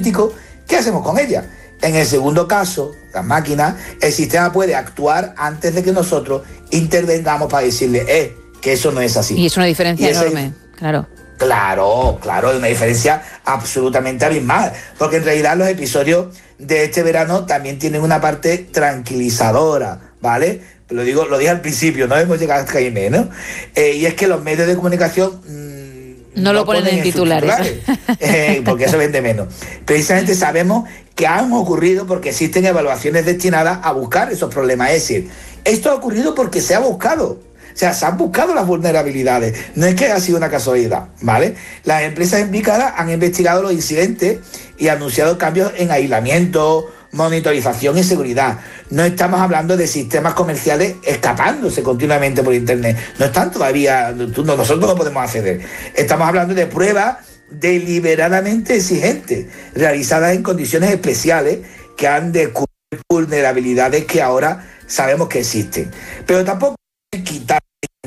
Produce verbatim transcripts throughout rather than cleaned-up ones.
momentico, ¿qué hacemos con ella? En el segundo caso, las máquinas, el sistema puede actuar antes de que nosotros intervengamos para decirle, eh, que eso no es así. Y es una diferencia ese, enorme, claro. Claro, claro, es una diferencia absolutamente abismal, porque en realidad los episodios de este verano también tienen una parte tranquilizadora, ¿vale? Lo digo, lo dije al principio, no hemos llegado hasta ahí, ¿no? Eh, y es que los medios de comunicación mmm, no, no lo ponen, ponen en titulares, titulares eh, porque eso vende menos. Precisamente sabemos que han ocurrido porque existen evaluaciones destinadas a buscar esos problemas. Es decir, esto ha ocurrido porque se ha buscado. O sea, se han buscado las vulnerabilidades. No es que haya sido una casualidad, ¿vale? Las empresas implicadas han investigado los incidentes y anunciado cambios en aislamiento, monitorización y seguridad. No estamos hablando de sistemas comerciales escapándose continuamente por Internet. No están todavía, nosotros no podemos acceder. Estamos hablando de pruebas deliberadamente exigentes, realizadas en condiciones especiales que han descubierto vulnerabilidades que ahora sabemos que existen. Pero tampoco hay que quitar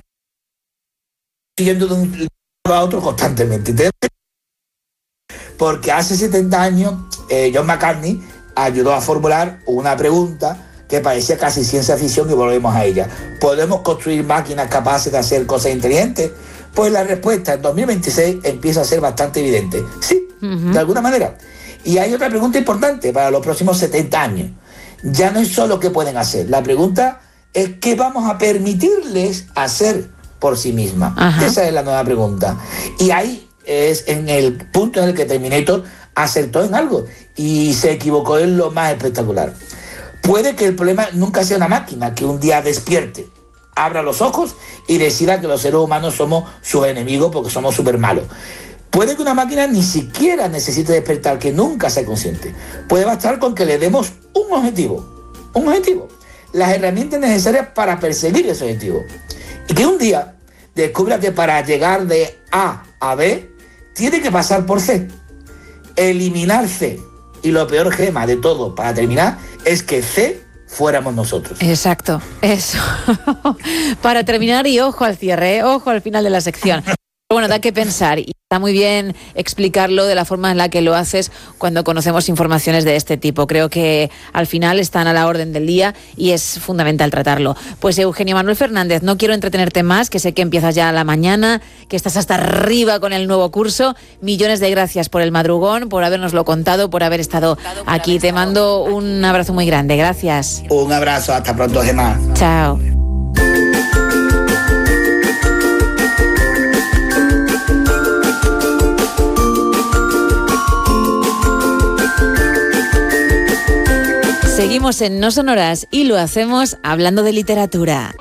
yendo de un lado a otro constantemente. Porque hace setenta años eh, John McCartney ayudó a formular una pregunta que parecía casi ciencia ficción y volvemos a ella. ¿Podemos construir máquinas capaces de hacer cosas inteligentes? Pues la respuesta en dos mil veintiséis empieza a ser bastante evidente. Sí, uh-huh. De alguna manera. Y hay otra pregunta importante para los próximos setenta años. Ya no es solo qué pueden hacer. La pregunta es qué vamos a permitirles hacer por sí mismas. Uh-huh. Esa es la nueva pregunta. Y ahí es en el punto en el que Terminator acertó en algo y se equivocó en lo más espectacular. Puede que el problema nunca sea una máquina que un día despierte, abra los ojos y decida que los seres humanos somos sus enemigos porque somos súper malos. Puede que una máquina ni siquiera necesite despertar, que nunca sea consciente. Puede bastar con que le demos un objetivo, un objetivo, las herramientas necesarias para perseguir ese objetivo. Y que un día descubra que para llegar de A a B tiene que pasar por C. Eliminar C. Y lo peor gema de todo, para terminar, es que C fuéramos nosotros. Exacto, eso. Para terminar, y ojo al cierre, ¿eh? Ojo al final de la sección. Bueno, da que pensar y está muy bien explicarlo de la forma en la que lo haces cuando conocemos informaciones de este tipo. Creo que al final están a la orden del día y es fundamental tratarlo. Pues Eugenio Manuel Fernández, no quiero entretenerte más, que sé que empiezas ya a la mañana, que estás hasta arriba con el nuevo curso. Millones de gracias por el madrugón, por habernoslo contado, por haber estado aquí. Te mando un abrazo muy grande. Gracias. Un abrazo, hasta pronto, Gemma. Chao. Seguimos en No Sonoras y lo hacemos hablando de literatura.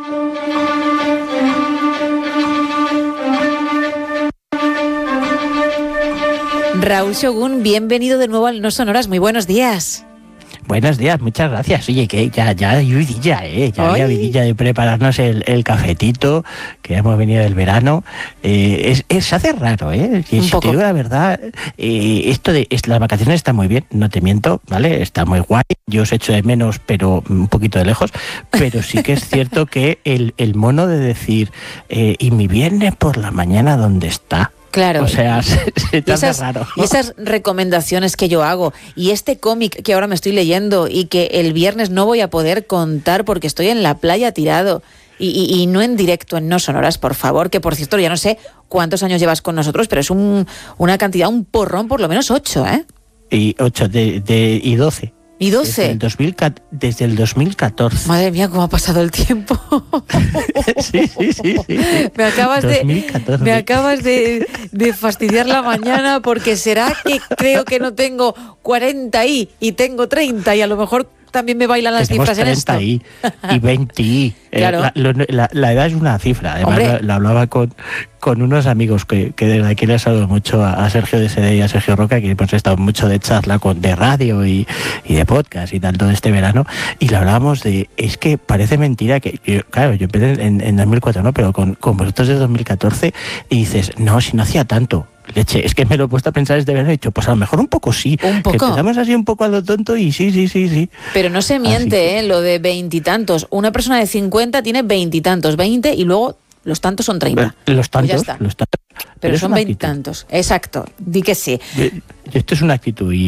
Raúl Shogun, bienvenido de nuevo al No Sonoras. Muy buenos días. Buenos días, muchas gracias. Oye, que ya, ya hay vidilla, ¿eh? Ya había vidilla de prepararnos el, el cafetito, que hemos venido del verano. Eh, es, es, se hace raro, ¿eh? Y si te digo la verdad, eh, esto de es, las vacaciones están muy bien, no te miento, ¿vale? Está muy guay. Yo os echo de menos, pero un poquito de lejos. Pero sí que es cierto que el, el mono de decir, eh, ¿y mi viernes por la mañana dónde está? Claro. O sea, se, se te hace raro. Y esas recomendaciones que yo hago, y este cómic que ahora me estoy leyendo y que el viernes no voy a poder contar porque estoy en la playa tirado y, y, y no en directo en No Sonoras, por favor, que por cierto ya no sé cuántos años llevas con nosotros, pero es un, una cantidad, un porrón, por lo menos ocho, ¿eh? Y ocho de, de, y doce. ¿Y doce? Desde el, dos mil, desde el dos mil catorce. Madre mía, cómo ha pasado el tiempo. sí, sí, sí, sí. Me acabas dos mil catorce. de, me acabas de, de fastidiar la mañana porque será que creo que no tengo cuarenta y, y tengo treinta y a lo mejor también me bailan las Tenemos cifras en esto. treinta y, y veinte y. Claro. Eh, la, la, la edad es una cifra. Además, la, la hablaba con, con unos amigos que, que desde aquí les saludo mucho a, a Sergio de S D y a Sergio Roca, que hemos estado mucho de charla con, de radio y, y de podcast y tal todo este verano. Y le hablábamos de, es que parece mentira que, yo, claro, yo empecé en, en dos mil cuatro, ¿no? Pero con, con vosotros de dos mil catorce y dices, no, si no hacía tanto. Leche, es que me lo he puesto a pensar este verano y he dicho, pues a lo mejor un poco sí. Un poco. Que empezamos así un poco a lo tonto y sí, sí, sí, sí. Pero no se miente, ¿eh? Lo de veintitantos. Una persona de cincuenta tiene veintitantos, veinte y luego los tantos son treinta. Los tantos, pues ya está. los tantos. Pero, Pero son veintitantos. Exacto, di que sí. Esto es una actitud y